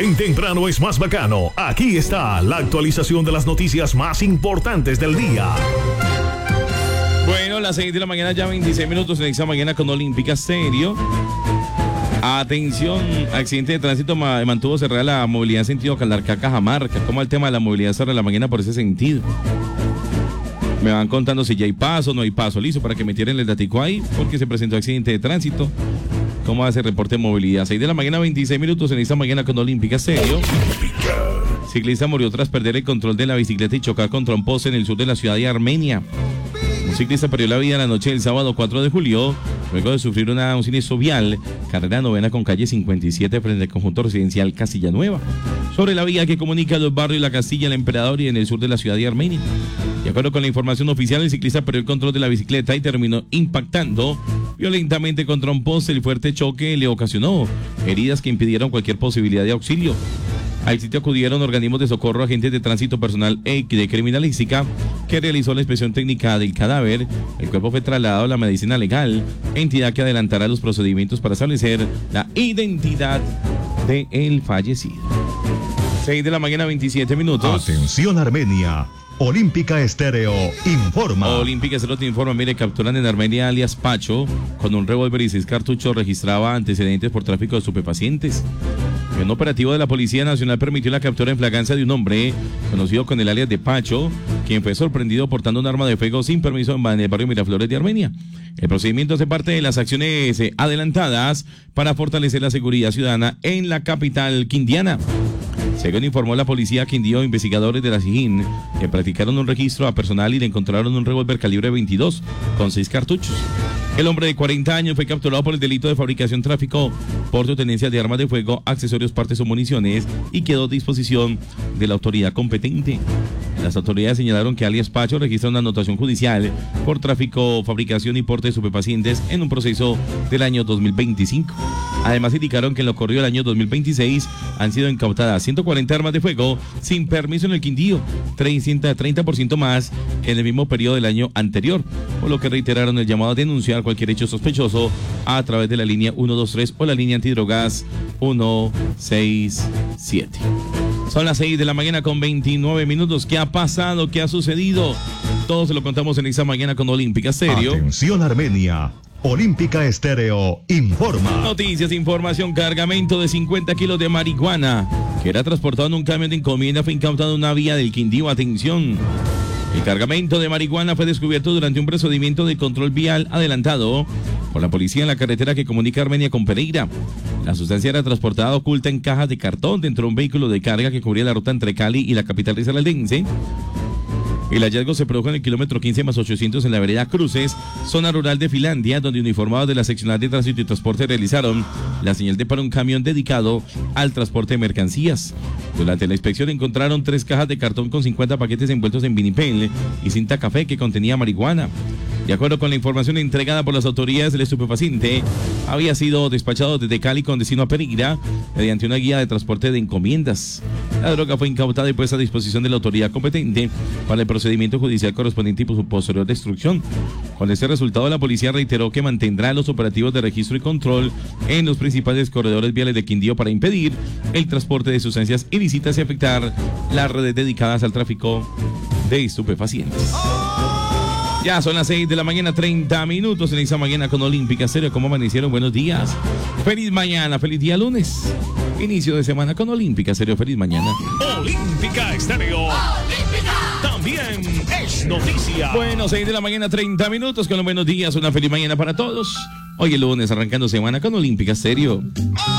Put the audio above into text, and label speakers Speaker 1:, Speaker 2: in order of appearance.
Speaker 1: En Temprano es más bacano. Aquí está la actualización de las noticias más importantes del día.
Speaker 2: Bueno, las 6 de la mañana, ya 26 minutos en esta mañana con Olímpica Estéreo. Atención, accidente de tránsito mantuvo cerrada la movilidad en sentido Calarcá-Cajamarca. ¿Cómo el tema de la movilidad cerrada la mañana por ese sentido? Me van contando si ya hay paso o no hay paso. Listo, para que me tiren el datico ahí, porque se presentó accidente de tránsito. ¿Cómo hace reporte de movilidad? 6 de la mañana, 26 minutos en esta mañana con Olímpica Estéreo. Ciclista murió tras perder el control de la bicicleta y chocar contra un poste en el sur de la ciudad de Armenia. Un ciclista perdió la vida la noche del sábado 4 de julio, luego de sufrir un siniestro vial, carrera novena con calle 57 frente al conjunto residencial Castilla Nueva, sobre la vía que comunica los barrios La Castilla, El Emperador y en el sur de la ciudad de Armenia. De acuerdo con la información oficial, el ciclista perdió el control de la bicicleta y terminó impactando violentamente contra un poste. El fuerte choque le ocasionó heridas que impidieron cualquier posibilidad de auxilio. Al sitio acudieron organismos de socorro, agentes de tránsito, personal de criminalística que realizó la inspección técnica del cadáver. El cuerpo fue trasladado a la medicina legal, entidad que adelantará los procedimientos para establecer la identidad del fallecido. 6 de la mañana, 27 minutos.
Speaker 1: Atención Armenia. Olímpica Estéreo informa.
Speaker 2: Olímpica Estéreo te informa. Mire, capturan en Armenia alias Pacho con un revólver y 6 cartuchos. Registraba antecedentes por tráfico de estupefacientes. Un operativo de la Policía Nacional permitió la captura en flagrancia de un hombre conocido con el alias de Pacho, quien fue sorprendido portando un arma de fuego sin permiso en el barrio Miraflores de Armenia. El procedimiento hace parte de las acciones adelantadas para fortalecer la seguridad ciudadana en la capital quindiana. Según informó la policía Quindío, investigadores de la SIJIN que practicaron un registro a personal y le encontraron un revólver calibre 22 con 6 cartuchos. El hombre de 40 años fue capturado por el delito de fabricación, tráfico, porte o tenencia de armas de fuego, accesorios, partes o municiones y quedó a disposición de la autoridad competente. Las autoridades señalaron que alias Pacho registra una anotación judicial por tráfico, fabricación y porte de estupefacientes en un proceso del año 2025. Además indicaron que en lo ocurrido el año 2026 han sido incautadas 140 armas de fuego sin permiso en el Quindío, 30% más que en el mismo periodo del año anterior, por lo que reiteraron el llamado a denunciar cualquier hecho sospechoso a través de la línea 123 o la línea antidrogas 167. Son las 6 de la mañana con 29 minutos. ¿Qué ha pasado? ¿Qué ha sucedido? Todo se lo contamos en esta mañana con Olímpica Estéreo.
Speaker 1: Atención Armenia. Olímpica Estéreo informa.
Speaker 2: Noticias, información. Cargamento de 50 kilos de marihuana que era transportado en un camión de encomienda fue incautado en una vía del Quindío. Atención. El cargamento de marihuana fue descubierto durante un procedimiento de control vial adelantado por la policía en la carretera que comunica Armenia con Pereira. La sustancia era transportada oculta en cajas de cartón dentro de un vehículo de carga que cubría la ruta entre Cali y la capital risaraldense. El hallazgo se produjo en el kilómetro 15 más 800 en la vereda Cruces, zona rural de Finlandia, donde uniformados de la seccional de tránsito y transporte realizaron la señal de para un camión dedicado al transporte de mercancías. Durante la inspección encontraron 3 cajas de cartón con 50 paquetes envueltos en vinipel y cinta café que contenía marihuana. De acuerdo con la información entregada por las autoridades, el estupefaciente había sido despachado desde Cali con destino a Pereira mediante una guía de transporte de encomiendas. La droga fue incautada y puesta a disposición de la autoridad competente para el procedimiento judicial correspondiente y por su posterior destrucción. Con este resultado, la policía reiteró que mantendrá los operativos de registro y control en los principales corredores viales de Quindío para impedir el transporte de sustancias ilícitas y afectar las redes dedicadas al tráfico de estupefacientes. Ya son las 6 de la mañana, 30 minutos en esta mañana con Olímpica Estéreo. ¿Cómo amanecieron? Buenos días. Feliz mañana, feliz día lunes. Inicio de semana con Olímpica Estéreo. Feliz mañana.
Speaker 1: Olímpica Estéreo. También es noticia.
Speaker 2: Bueno, 6 de la mañana, 30 minutos con los buenos días. Una feliz mañana para todos. Hoy el lunes arrancando semana con Olímpica Estéreo.